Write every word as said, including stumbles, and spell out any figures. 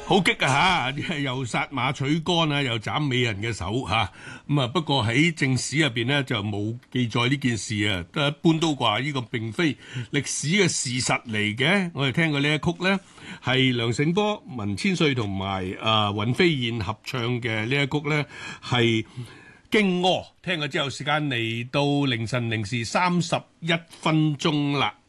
好激啊嚇！又殺馬取桿啊，又斬美人嘅手嚇。咁啊，不過喺正史入邊呢，就冇記載呢件事啊。都一般都話呢個並非歷史嘅事實嚟嘅。我哋聽過呢一曲呢，係梁醒波、文千歲同埋啊尹飛燕合唱嘅呢一曲呢，係驚軻。聽過之後，時間嚟到凌晨零時三十一分鐘啦。